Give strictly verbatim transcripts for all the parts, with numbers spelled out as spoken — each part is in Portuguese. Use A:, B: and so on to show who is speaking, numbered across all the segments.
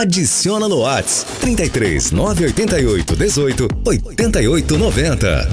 A: Adiciona no WhatsApp trinta e três, nove oito oito, dezoito, oitenta e oito, noventa.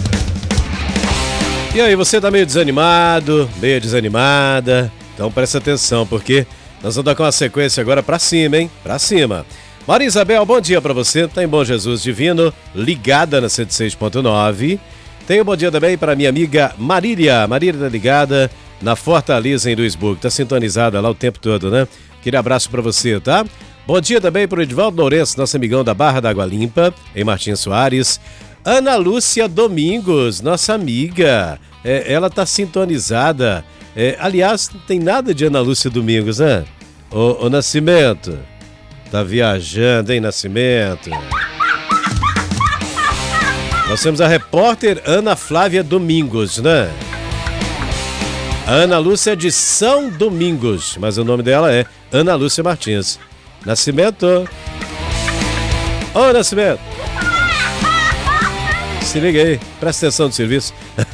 B: E aí, você tá meio desanimado, meio desanimada? Então presta atenção, porque nós vamos dar com uma sequência agora pra cima, hein? Pra cima. Maria Isabel, bom dia pra você. Tá em Bom Jesus Divino, ligada na cento e seis ponto nove. Tenho um bom dia também para minha amiga Marília. Marília tá ligada na Fortaleza, em Duisburg. Tá sintonizada lá o tempo todo, né? Aquele abraço pra você, tá? Bom dia também pro Edivaldo Lourenço, nosso amigão da Barra da Água Limpa, em Martins Soares. Ana Lúcia Domingos, nossa amiga. É, ela tá sintonizada. É, aliás, não tem nada de Ana Lúcia Domingos, né? Ô, ô Nascimento. Tá viajando, hein, Nascimento? Nós temos a repórter Ana Flávia Domingos, né? A Ana Lúcia de São Domingos, mas o nome dela é Ana Lúcia Martins. Nascimento. Ô, Nascimento. Se liga aí, presta atenção no serviço.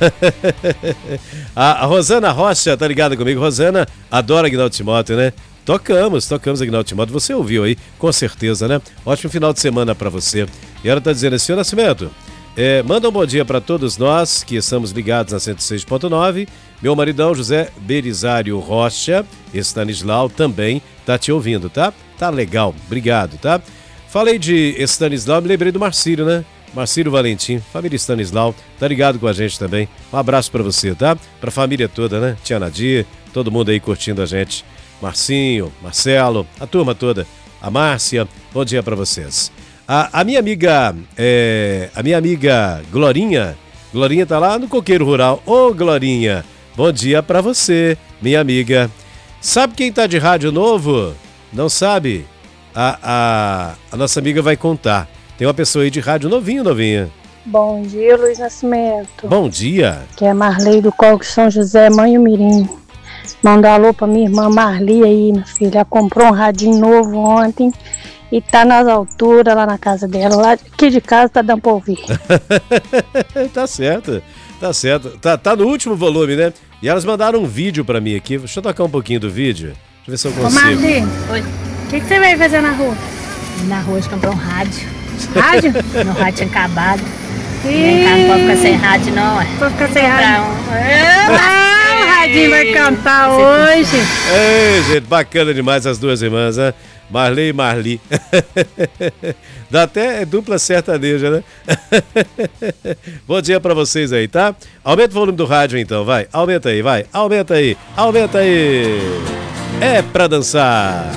B: a, a Rosana Rocha tá ligada comigo. Rosana adora Aguinaldo Timóteo, né? Tocamos, tocamos Aguinaldo Timóteo. Você ouviu aí, com certeza, né? Ótimo final de semana pra você. E ela tá dizendo assim, ô Nascimento, é, manda um bom dia pra todos nós que estamos ligados na cento e seis ponto nove. Meu maridão José Belisário Rocha, Estanislau, também tá te ouvindo, tá? Tá legal, obrigado, tá? Falei de Estanislau, me lembrei do Marcílio, né? Marcílio Valentim, família Estanislau, tá ligado com a gente também. Um abraço pra você, tá? Pra família toda, né? Tia Nadir, todo mundo aí curtindo a gente. Marcinho, Marcelo, a turma toda, a Márcia, bom dia pra vocês. A, a minha amiga, é, a minha amiga Glorinha, Glorinha tá lá no Coqueiro Rural. Ô Glorinha, bom dia pra você, minha amiga. Sabe quem tá de rádio novo? Não sabe? A, a, a nossa amiga vai contar. Tem uma pessoa aí de rádio novinho, novinha.
C: Bom dia, Luiz Nascimento.
B: Bom dia.
C: Que é Marley do Coque São José, mãe Mirim. Manda um alô pra minha irmã Marli aí, minha filha. Ela comprou um radinho novo ontem e tá nas alturas lá na casa dela. Lá aqui de casa tá dando pra ouvir.
B: Tá certo, tá certo. Tá, tá no último volume, né? E elas mandaram um vídeo pra mim aqui. Deixa eu tocar um pouquinho do vídeo. Deixa eu ver se eu consigo.
C: Ô Marli, o que, que você veio fazer na rua?
D: Na rua de comprar um rádio.
C: Rádio?
D: Meu rádio tinha acabado.
C: E...
D: Vem cá, não pode ficar sem rádio não, é.
C: Pode ficar sem
D: Comprar
C: rádio.
D: um.
C: Ah, o radinho vai cantar hoje.
B: Ei, gente, bacana demais as duas irmãs, né? Marley e Marli. Dá até dupla sertaneja, né? Bom dia pra vocês aí, tá? Aumenta o volume do rádio então, vai. Aumenta aí, vai. Aumenta aí, aumenta aí. É pra dançar.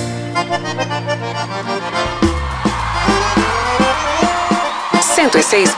E: cento e seis